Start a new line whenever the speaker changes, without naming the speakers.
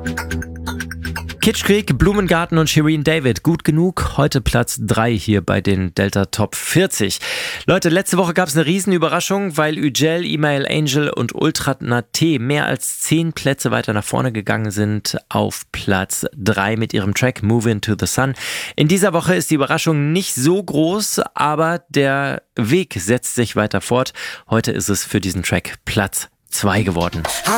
Kitsch Creek, Blumengarten und Shirin David. Gut genug. Heute Platz 3 hier bei den Delta Top 40. Leute, letzte Woche gab es eine Riesenüberraschung, weil Üjel, Email Angel und Ultra Nate mehr als 10 Plätze weiter nach vorne gegangen sind auf Platz 3 mit ihrem Track Move Into the Sun. In dieser Woche ist die Überraschung nicht so groß, aber der Weg setzt sich weiter fort. Heute ist es für diesen Track Platz 2 geworden.